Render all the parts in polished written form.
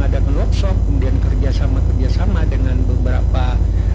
mengadakan workshop, kemudian kerjasama dengan beberapa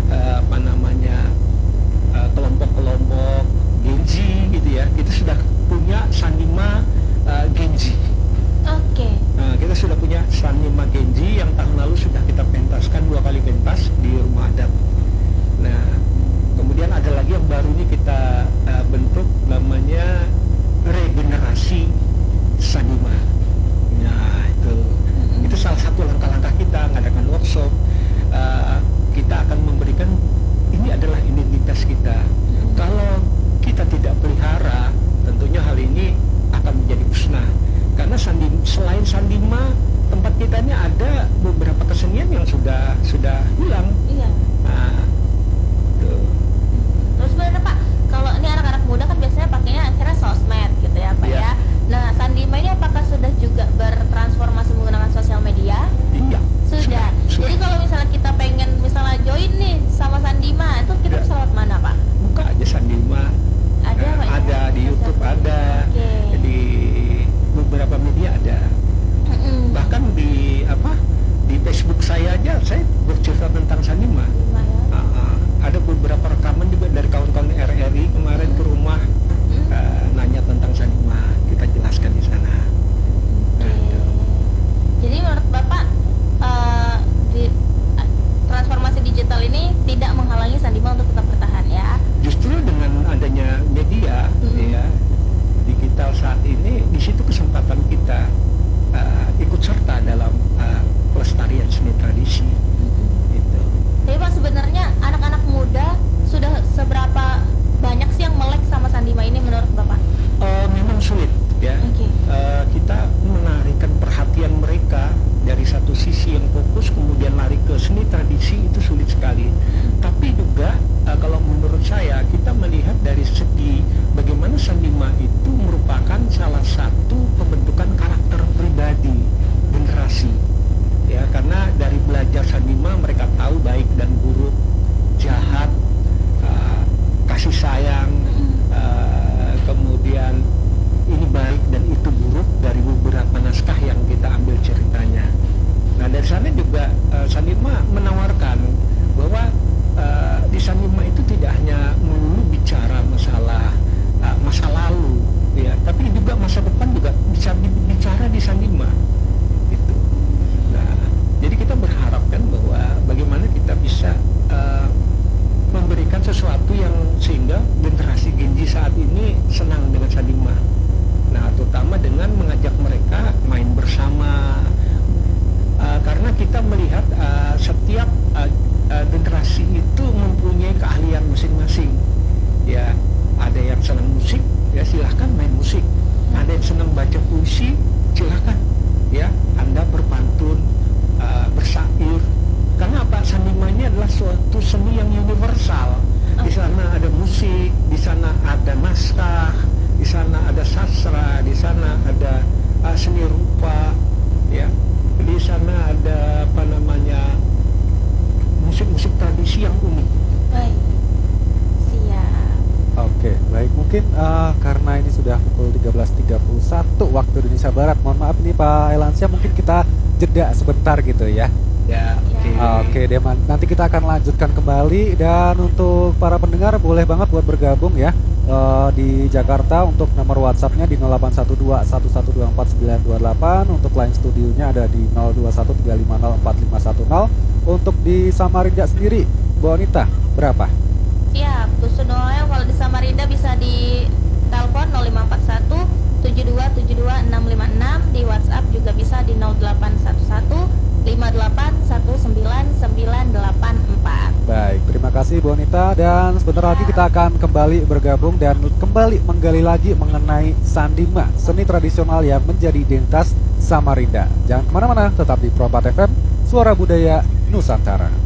kelompok-kelompok Genji gitu ya. Kita sudah punya Sandima Genji. Oke. Nah, kita sudah punya Sandima Genji yang tahun lalu sudah kita pentaskan 2 kali pentas di rumah adat. Nah, kemudian ada lagi yang baru ini kita bentuk, namanya regenerasi Sandima. Nah, itu salah satu langkah-langkah kita mengadakan workshop. Kita akan memberikan, ini adalah identitas kita. Kalau kita tidak pelihara, tentunya hal ini akan menjadi musnah. Karena selain Sandima, tempat kita ini ada beberapa kesenian yang sudah hilang. Iya. Nah, tuh. Terus sebenarnya Pak, kalau ini anak-anak muda kan biasanya pakainya akhirnya sosmed gitu ya Pak ya. Nah, Sandima ini apakah sudah juga bertransformasi menggunakan sosial media? Iya. Sudah. Jadi kalau misalnya kita pengen misalnya join nih sama Sandima, itu kita bisa lewat mana Pak? Buka aja Sandima. Ada Pak? Ada di YouTube ada. Oke. Di beberapa media ada. Bahkan di Facebook saya aja saya bercerita tentang Sandima. Ada beberapa rekaman juga dari kawan-kawan RRI kemarin ke rumah nanya tentang Sandima, kita jelaskan di sana. Jadi menurut Bapak transformasi digital ini tidak menghalangi Sandima untuk tetap bertahan ya? Justru dengan adanya media ya digital saat ini, di situ kesempatan kita ikut serta dalam pelestarian seni tradisi. Gitu. Tapi Pak, sebenarnya anak-anak muda sudah seberapa banyak sih yang melek sama Sandima ini menurut Bapak? Memang sulit ya. Kita menarikkan perhatian mereka dari satu sisi yang fokus kemudian lari ke seni tradisi itu sulit sekali. Tapi juga kalau menurut saya, kita melihat dari segi bagaimana Sandima itu merupakan salah satu pembentukan karakter pribadi generasi ya, karena dari belajar Sandima mereka tahu baik dan buruk, jahat, kasih sayang, kemudian ini baik dan itu buruk dari beberapa naskah yang kita ambil ceritanya. Nah, dari sana juga Sandima menawarkan bahwa di Sandima itu tidak hanya melulu bicara masalah masa lalu ya, tapi juga masa depan juga bisa bicara di Sandima gitu. Nah, jadi kita berharapkan bahwa bagaimana kita bisa memberikan sesuatu yang sehingga generasi Genji saat ini senang dengan Sandima. Nah, terutama dengan mengajak mereka main bersama, karena kita melihat setiap generasi itu mempunyai keahlian masing-masing. Ya, ada yang senang musik, ya silahkan main musik. Ada yang senang baca puisi, silahkan. Ya, Anda berpantun, bersair. Karena apa? Sandimanya adalah suatu seni yang universal. Di sana ada musik, di sana ada naskah, di sana ada sastra, di sana ada seni rupa, ya. Di sana ada musik-musik tradisi yang unik. Baik, siap. Oke, baik, mungkin karena ini sudah pukul 13.31 waktu Indonesia Barat. Mohon maaf nih Pak Elansyah, mungkin kita jeda sebentar gitu ya. Ya, Oke, Deman. Nanti kita akan lanjutkan kembali, dan untuk para pendengar boleh banget buat bergabung ya di Jakarta. Untuk nomor WhatsApp-nya di 0812-1124-928. Untuk line studionya ada di 0213504510. Untuk di Samarinda sendiri, Bu Anita, berapa? Siap, khusus Noel kalau di Samarinda bisa di telepon 0541 7272 656, di WhatsApp juga bisa di 0811 581994. Baik, terima kasih Bu Anita, dan sebentar lagi kita akan kembali bergabung dan kembali menggali lagi mengenai Sandima, seni tradisional yang menjadi identitas Samarinda. Jangan kemana-mana, tetap di Pro 4 FM, Suara Budaya Nusantara.